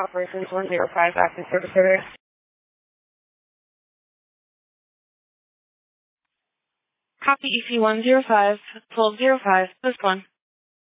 Operations 105, active service area. Copy EC 105, 1205, this one.